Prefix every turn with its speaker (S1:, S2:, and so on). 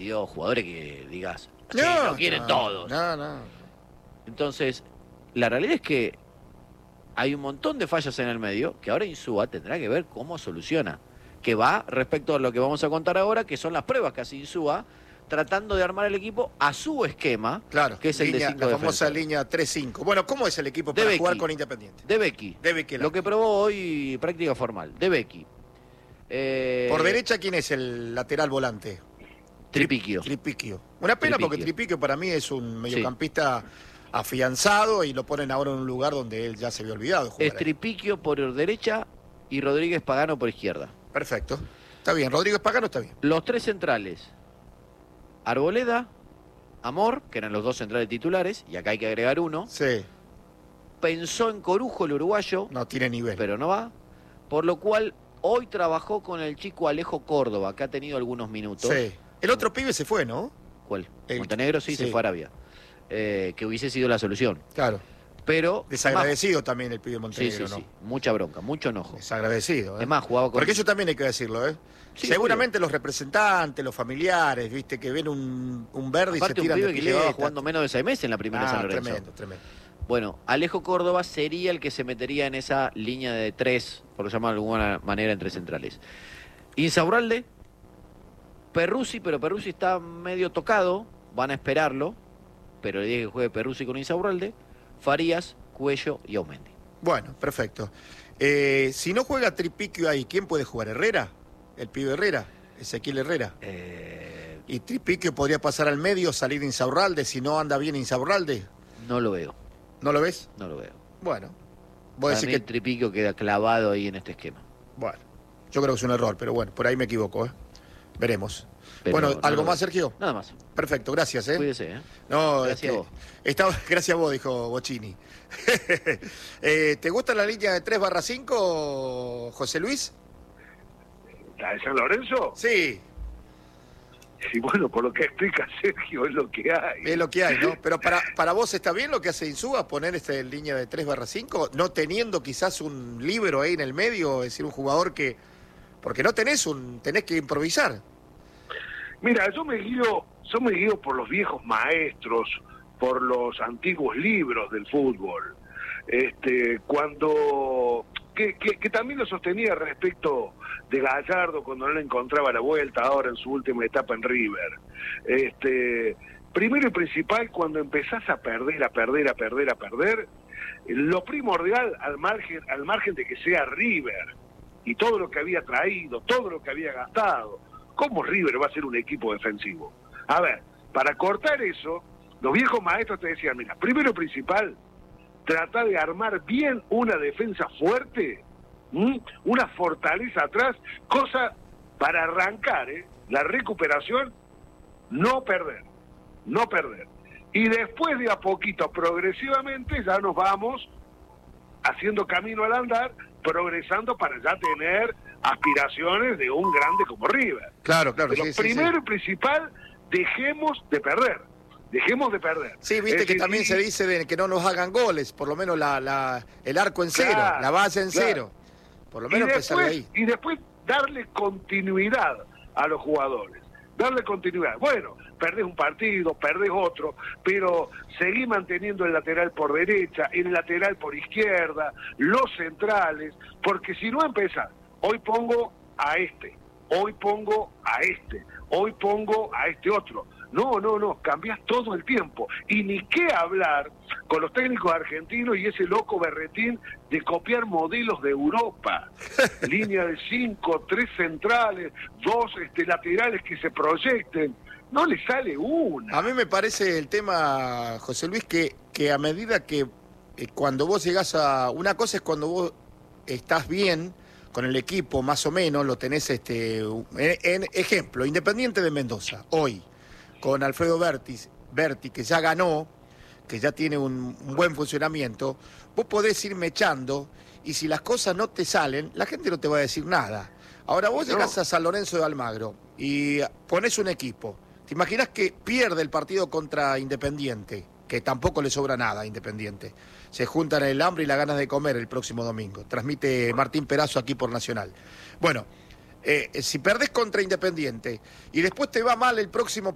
S1: pidió jugadores que digas, sí,
S2: No,
S1: lo quieren
S2: no,
S1: todos.
S2: No.
S1: Entonces, la realidad es que hay un montón de fallas en el medio que ahora Insúa tendrá que ver cómo soluciona. Que va respecto a lo que vamos a contar ahora, que son las pruebas que hace Insúa, tratando de armar el equipo a su esquema,
S2: Claro,
S1: que es el de 5
S2: la famosa
S1: defensores.
S2: línea 3-5. Bueno, ¿cómo es el equipo
S1: De
S2: para
S1: Becky.
S2: jugar con Independiente?
S1: De Becky.
S2: De Becky,
S1: Lo que probó hoy práctica formal. De Becky.
S2: Por derecha, ¿quién es el lateral volante?
S1: Tripiquio.
S2: Tripiquio. Una pena porque Tripiquio para mí es un mediocampista afianzado y lo ponen ahora en un lugar donde él ya se había olvidado de jugar.
S1: Es Tripiquio por derecha y Rodríguez Pagano por izquierda.
S2: Perfecto. Está bien, Rodríguez Pagano está bien.
S1: Los tres centrales. Arboleda, Amor, que eran los dos centrales titulares, y acá hay que agregar uno.
S2: Sí.
S1: Pensó en Corujo, el uruguayo.
S2: No tiene nivel.
S1: Pero no va. Por lo cual, hoy trabajó con el chico Alejo Córdoba, que ha tenido algunos minutos.
S2: Sí. El otro pibe se fue, ¿no?
S1: ¿Cuál? Montenegro sí se fue a Arabia. Que hubiese sido la solución.
S2: Claro.
S1: Pero
S2: desagradecido también el pibe Montenegro, ¿no?
S1: Sí. Mucha bronca, mucho enojo.
S2: Desagradecido, ¿eh?
S1: Es más, jugaba con...
S2: Porque eso también hay que decirlo, ¿eh?
S1: Sí,
S2: seguramente los representantes, los familiares, viste, que ven un verde
S1: aparte
S2: y se tiran
S1: un
S2: de
S1: pibe que
S2: pileta.
S1: llevaba jugando menos de 6 meses en la primera San Lorenzo.
S2: Tremendo.
S1: Bueno, Alejo Córdoba sería el que se metería en esa línea de 3, por llamarlo de alguna manera, entre centrales. Insaurralde, Perruzzi, pero Perruzzi está medio tocado, van a esperarlo, pero le dije que juegue Perruzzi con Insaurralde, Farías, Cuello y Aumendi.
S2: Bueno, perfecto. Si no juega Tripiquio ahí, ¿quién puede jugar? ¿Herrera? ¿El pibe Herrera? ¿Ezequiel Herrera? ¿Y Tripiquio podría pasar al medio, salir Insaurralde, si no anda bien Insaurralde?
S1: No lo veo.
S2: ¿No lo ves?
S1: No lo veo.
S2: Bueno. Vos decís que
S1: Tripiquio queda clavado ahí en este esquema.
S2: Bueno, yo creo que es un error, pero bueno, por ahí me equivoco, ¿eh? Veremos.
S1: Pero
S2: bueno, ¿algo más, Sergio?
S1: Nada más.
S2: Perfecto, gracias, ¿eh?
S1: Cuídese, ¿eh?
S2: No,
S1: gracias a vos.
S2: Gracias a vos, dijo Bocini. ¿Te gusta la línea de 3/5, José Luis?
S3: ¿La de San Lorenzo?
S2: Sí.
S3: Y bueno, por lo que explica Sergio, es lo que hay.
S2: Es lo que hay, ¿no? Pero para vos está bien lo que hace Insúa, poner línea de 3/5, no teniendo quizás un líbero ahí en el medio, es decir, un jugador que... Porque no tenés que improvisar.
S3: Mira, yo me guío por los viejos maestros, por los antiguos libros del fútbol. Que también lo sostenía respecto de Gallardo cuando no le encontraba la vuelta ahora en su última etapa en River. Primero y principal, cuando empezás a perder, lo primordial al margen de que sea River y todo lo que había traído, todo lo que había gastado, ¿cómo River va a ser un equipo defensivo? A ver, para cortar eso, los viejos maestros te decían, mira, primero y principal, trata de armar bien una defensa fuerte, una fortaleza atrás, cosa para arrancar, la recuperación, no perder. Y después de a poquito, progresivamente, ya nos vamos haciendo camino al andar, progresando para ya tener aspiraciones de un grande como River.
S2: Claro.
S3: Pero primero y principal, dejemos de perder.
S2: Sí, viste que también se dice de que no nos hagan goles, por lo menos el arco en cero, la base en cero. Por lo menos empezar de ahí.
S3: Y después darle continuidad a los jugadores. Darle continuidad. Bueno, perdés un partido, perdés otro, pero seguí manteniendo el lateral por derecha, el lateral por izquierda, los centrales, porque si no empezás, hoy pongo a este, hoy pongo a este, hoy pongo a este otro. No, cambias todo el tiempo. Y ni qué hablar con los técnicos argentinos y ese loco berretín de copiar modelos de Europa. Línea de 5, 3 centrales, 2 laterales que se proyecten. No le sale una.
S2: A mí me parece el tema, José Luis, que a medida que cuando vos llegás a... Una cosa es cuando vos estás bien con el equipo, más o menos, lo tenés, en ejemplo, Independiente de Mendoza, hoy, con Alfredo Berti, que ya ganó, que ya tiene un buen funcionamiento, vos podés ir mechando, y si las cosas no te salen, la gente no te va a decir nada. Ahora vos llegás a San Lorenzo de Almagro y ponés un equipo. ¿Te imaginas que pierde el partido contra Independiente? Que tampoco le sobra nada a Independiente. Se juntan el hambre y las ganas de comer el próximo domingo. Transmite Martín Perazo aquí por Nacional. Bueno, si perdés contra Independiente y después te va mal el próximo